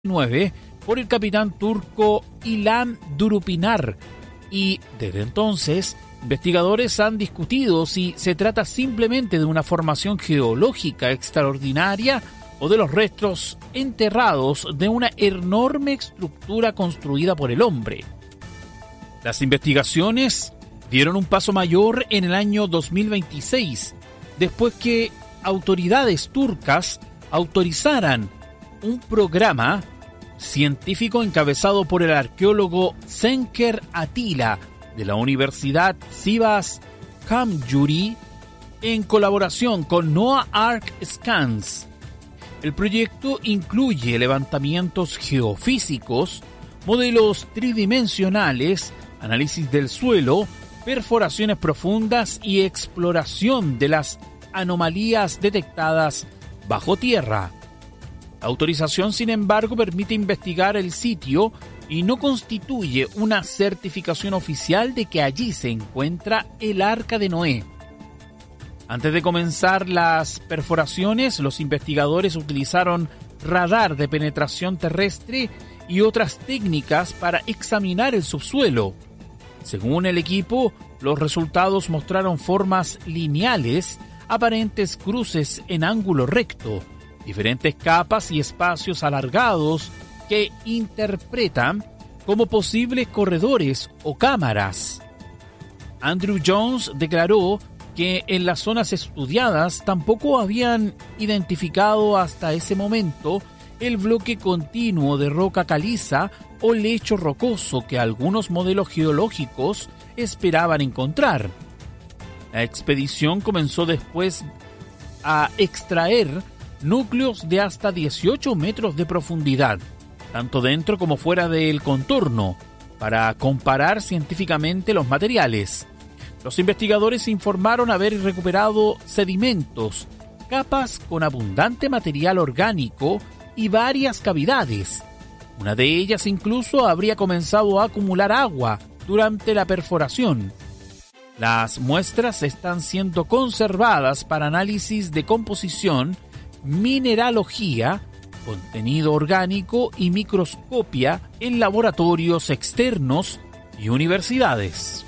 19 por el capitán turco Ilan Durupinar, y desde entonces investigadores han discutido si se trata simplemente de una formación geológica extraordinaria o de los restos enterrados de una enorme estructura construida por el hombre. Las investigaciones dieron un paso mayor en el año 2026, después que autoridades turcas autorizaran un programa científico encabezado por el arqueólogo Cenker Atilla de la Universidad Sivas Camjuri en colaboración con NOAA Ark Scans. El proyecto incluye levantamientos geofísicos, modelos tridimensionales, análisis del suelo, perforaciones profundas y exploración de las anomalías detectadas bajo tierra. La autorización, sin embargo, permite investigar el sitio y no constituye una certificación oficial de que allí se encuentra el Arca de Noé. Antes de comenzar las perforaciones, los investigadores utilizaron radar de penetración terrestre y otras técnicas para examinar el subsuelo. Según el equipo, los resultados mostraron formas lineales, aparentes cruces en ángulo recto, diferentes capas y espacios alargados que interpretan como posibles corredores o cámaras. Andrew Jones declaró que en las zonas estudiadas tampoco habían identificado hasta ese momento el bloque continuo de roca caliza o lecho rocoso que algunos modelos geológicos esperaban encontrar. La expedición comenzó después a extraer núcleos de hasta 18 metros de profundidad, tanto dentro como fuera del contorno, para comparar científicamente los materiales. Los investigadores informaron haber recuperado sedimentos, capas con abundante material orgánico y varias cavidades. Una de ellas incluso habría comenzado a acumular agua durante la perforación. Las muestras están siendo conservadas para análisis de composición, mineralogía, contenido orgánico y microscopia en laboratorios externos y universidades.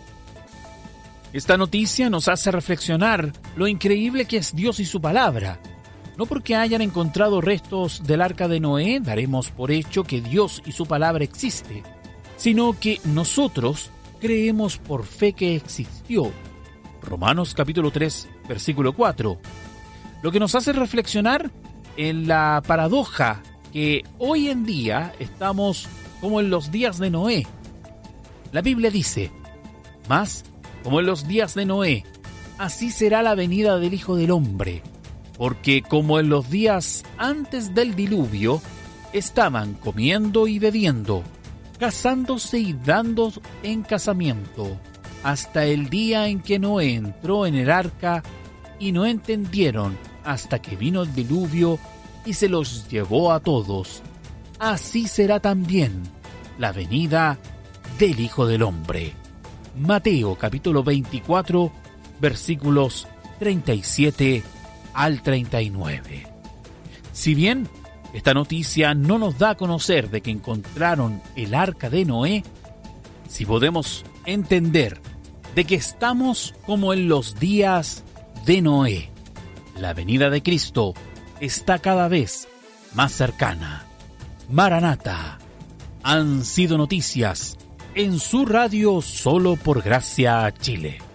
Esta noticia nos hace reflexionar lo increíble que es Dios y su palabra. No porque hayan encontrado restos del Arca de Noé daremos por hecho que Dios y su palabra existe, sino que nosotros creemos por fe que existió. Romanos capítulo 3, versículo 4. Lo que nos hace reflexionar en la paradoja que hoy en día estamos como en los días de Noé. La Biblia dice, mas como en los días de Noé, así será la venida del Hijo del Hombre, porque como en los días antes del diluvio, estaban comiendo y bebiendo, casándose y dando en casamiento, hasta el día en que Noé entró en el arca, y no entendieron hasta que vino el diluvio y se los llevó a todos. Así será también la venida del Hijo del Hombre. Mateo capítulo 24, versículos 37 al 39. Si bien esta noticia no nos da a conocer de que encontraron el Arca de Noé, sí podemos entender de que estamos como en los días de Noé. La venida de Cristo está cada vez más cercana. Maranata. Han sido noticias en su radio Solo por Gracia Chile.